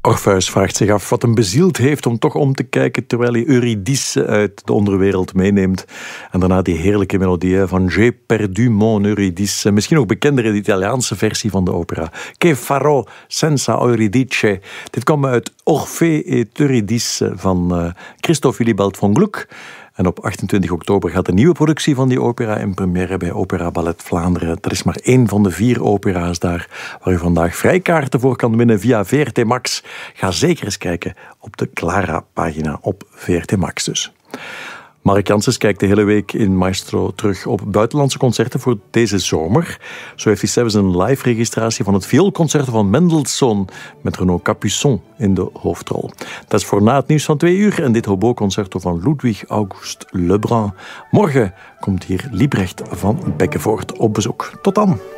Orpheus vraagt zich af wat hem bezield heeft om toch om te kijken terwijl hij Eurydice uit de onderwereld meeneemt. En daarna die heerlijke melodie van J'ai perdu mon Eurydice. Misschien ook bekender in de Italiaanse versie van de opera. Che farò senza Eurydice. Dit kwam uit Orphée et Eurydice van Christoph Willibald von Gluck. En op 28 oktober gaat de nieuwe productie van die opera in première bij Opera Ballet Vlaanderen. Dat is maar 1 van de 4 opera's daar, waar u vandaag vrijkaarten voor kan winnen via VRT Max. Ga zeker eens kijken op de Clara-pagina op VRT Max dus. Mark Janssens kijkt de hele week in Maestro terug op buitenlandse concerten voor deze zomer. Zo heeft hij zelfs een live-registratie van het vioolconcerto van Mendelssohn met Renaud Capuçon in de hoofdrol. Dat is voor na het nieuws van 2 uur en dit hobo-concerto van Ludwig August Lebrun. Morgen komt hier Liebrecht van Beckevoort op bezoek. Tot dan!